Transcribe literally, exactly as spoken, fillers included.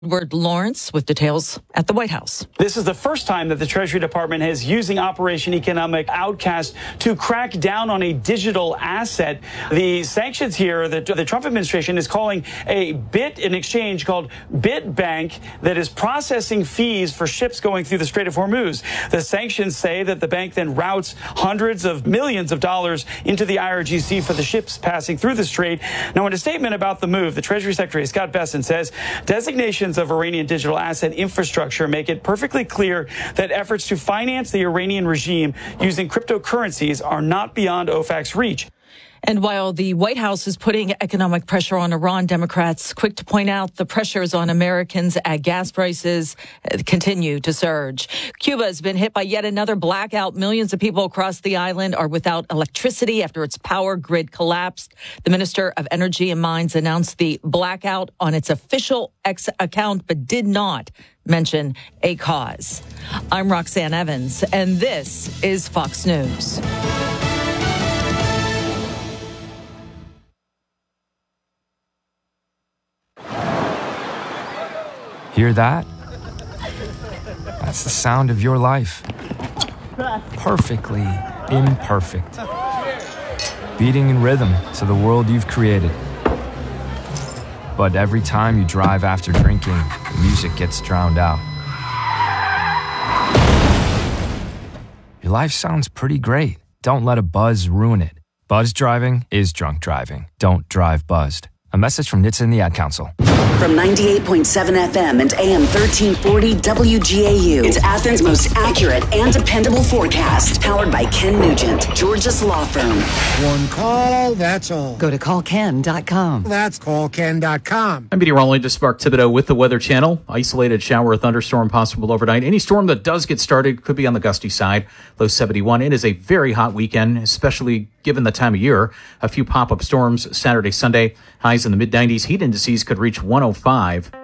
Edward Lawrence with details at the White House. This is the first time that the Treasury Department is using Operation Economic Outcast to crack down on a digital asset. The sanctions here that the Trump administration is calling a bit, an exchange called BitBank that is processing fees for ships going through the Strait of Hormuz. The sanctions say that the bank then routes hundreds of millions of dollars into the I R G C for the ships passing through the strait. Now, in a statement about the move, the Treasury Secretary Scott Bessent says designations of Iranian digital asset infrastructure make it perfectly clear that efforts to finance the Iranian regime using cryptocurrencies are not beyond O FAC's reach. And while the White House is putting economic pressure on Iran, Democrats quick to point out the pressures on Americans as gas prices continue to surge. Cuba has been hit by yet another blackout. Millions of people across the island are without electricity after its power grid collapsed. The Minister of Energy and Mines announced the blackout on its official X account, but did not mention a cause. I'm Roxanne Evans, and this is Fox News. Hear that? That's the sound of your life. Perfectly imperfect. Beating in rhythm to the world you've created. But every time you drive after drinking, the music gets drowned out. Your life sounds pretty great. Don't let a buzz ruin it. Buzz driving is drunk driving. Don't drive buzzed. A message from N H T S A and the Ad Council. From ninety-eight point seven F M and A M thirteen forty W G A U, it's Athens' most accurate and dependable forecast. Powered by Ken Nugent, Georgia's law firm. One call, that's all. Go to call ken dot com. That's call ken dot com. I'm meteorologist Mark Thibodeau with the Weather Channel. Isolated shower or thunderstorm possible overnight. Any storm that does get started could be on the gusty side. Low seventy-one. It is a very hot weekend, especially given the time of year. A few pop-up storms Saturday, Sunday. Highs in the mid nineties. Heat indices could reach one oh five.